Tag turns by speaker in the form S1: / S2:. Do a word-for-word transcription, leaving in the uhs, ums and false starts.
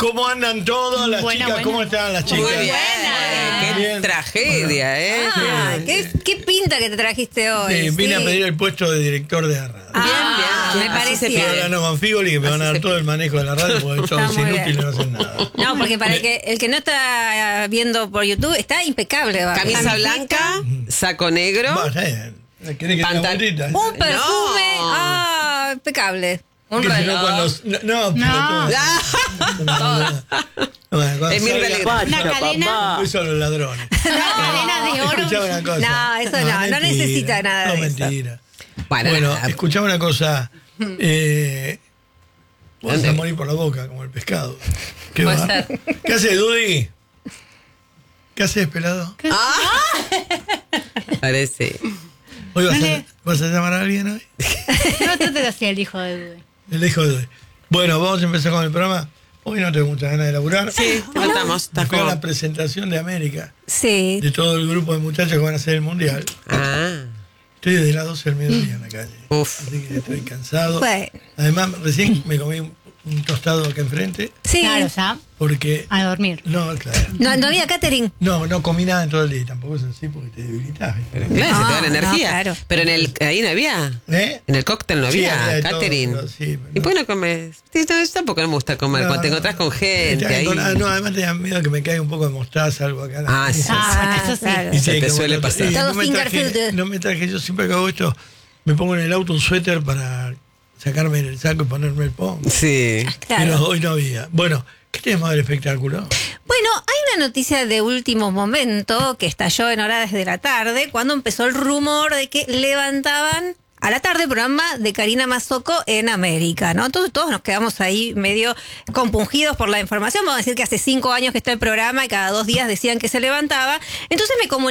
S1: ¿cómo andan todos? Las
S2: Buena,
S1: chicas,
S2: buena.
S1: ¿cómo están las chicas?
S3: Muy bien. Qué
S1: Bien.
S3: tragedia, ¿eh?
S4: Ah, ¿qué, qué pinta que te trajiste hoy.
S1: Sí, vine
S4: sí.
S1: a pedir el puesto de director de la radio.
S4: Ah,
S3: bien,
S4: me
S3: así se
S4: parecía.
S1: Estoy hablando con Figoli que me van a dar
S3: se
S1: todo el manejo de la radio porque todos
S4: Está muy
S1: inútiles
S4: bien.
S1: no hacen nada.
S4: No, porque para el que, el que no está viendo por YouTube, está impecable. va.
S3: Camisa
S4: Camisita,
S3: blanca, saco negro.
S1: Va, está bien. ¿Querés que te
S3: Pantal-
S1: vueltita?
S4: Un perfume.
S3: No.
S4: Ah, impecable. Un
S1: Que si no,
S4: reloj.
S1: cuando. No, no,
S2: No.
S1: pero todo. Bueno, cuando
S3: Emil
S1: salga-
S3: Belén.
S2: Una cadena.
S1: Eso a los ladrones.
S2: Una cadena de oro.
S1: Escuchame una cosa.
S4: No, eso no, no
S1: mentira.
S4: necesita nada
S1: No,
S4: de eso.
S1: mentira.
S3: Bueno,
S1: Bueno,
S3: nada.
S1: escuchame una cosa. Eh, vas
S3: ¿Dónde?
S1: a morir por la boca, como el pescado. ¿Qué,
S4: Puede
S1: va?
S4: ser.
S1: ¿Qué haces, Dudy? ¿Qué haces, pelado?
S3: Parece.
S1: ¿Hoy vas,
S2: No
S1: a,
S2: le-
S1: vas a llamar a alguien hoy?
S2: No trates así el hijo de Dude.
S1: El hijo de Dudy. Bueno, vamos a empezar con el programa. Hoy no tengo muchas ganas de laburar.
S3: Sí, faltamos.
S1: Me fui a la
S3: Taco.
S1: presentación de América,
S4: Sí.
S1: de todo el grupo de muchachos que van a hacer el mundial.
S3: Ah,
S1: Estoy desde las doce del mediodía en la calle.
S3: uf.
S1: Así que estoy cansado.
S4: Bueno.
S1: Además, recién me comí un, un tostado acá enfrente
S4: Sí.
S2: Claro, ya.
S1: porque.
S2: A dormir.
S1: No, claro.
S4: No, no había catering.
S1: No, no comí nada en todo el día. Tampoco es así porque te debilitas. ¿viste?
S3: Pero claro, se te da la
S4: No,
S3: energía.
S4: no, claro.
S3: Pero en el, ahí no había.
S1: ¿Eh?
S3: En el cóctel no
S1: Sí,
S3: había,
S1: había de todo,
S3: catering.
S1: pero sí,
S3: ¿Y
S1: no.
S3: por qué no comes? Sí, no, yo tampoco no me gusta comer.
S1: No,
S3: Cuando te
S1: no.
S3: encontrás con gente
S1: Te-
S3: ahí.
S1: con- ah, no, además tenía miedo que me caiga un poco de mostaza, algo acá. en la
S3: Ah,
S1: nariz.
S3: sí.
S2: Ah, bueno, eso sí.
S4: claro.
S1: Y
S3: Se te
S1: que
S3: suele
S1: bueno,
S3: pasar.
S1: y
S4: Todo
S1: no me,
S4: finger
S1: traje,
S4: food.
S1: no me traje, yo siempre que hago esto, me pongo en el auto un suéter para sacarme el saco y ponerme el pom.
S3: Sí.
S4: Claro.
S1: Pero hoy no había. Bueno, ¿qué tenemos del espectáculo?
S4: Bueno, hay una noticia de último momento que estalló en horas de la tarde cuando empezó el rumor de que levantaban a la tarde el programa de Karina Mazzocco en América, ¿no? Entonces todos nos quedamos ahí medio compungidos por la información. Vamos a decir que hace cinco años que está el programa y cada dos días decían que se levantaba. Entonces me comuniqué